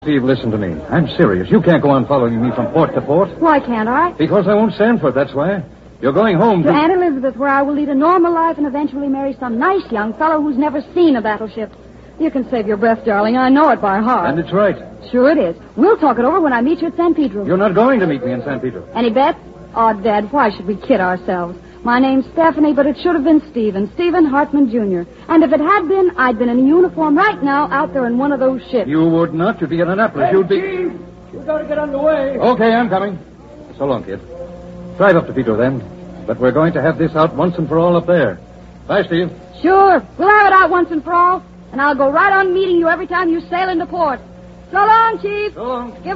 Steve, listen to me. I'm serious. You can't go on following me from port to port. Why can't I? Because I won't stand for it, that's why. You're going home To Aunt Elizabeth, where I will lead a normal life and eventually marry some nice young fellow who's never seen a battleship. You can save your breath, darling. I know it by heart. And it's right. Sure it is. We'll talk it over when I meet you at San Pedro. You're not going to meet me in San Pedro. Any bets? Oh, Dad, why should we kid ourselves? My name's Stephanie, but it should have been Stephen Hartman, Jr. And if it had been, I'd been in a uniform right now out there in one of those ships. You would not. You'd be in Annapolis. You'd be... Chief, we've got to get underway. Okay, I'm coming. So long, kid. Drive up to Pedro, then. But we're going to have this out once and for all up there. Bye, Steve. Sure. We'll have it out once and for all. And I'll go right on meeting you every time you sail into port. So long, Chief. So long. Give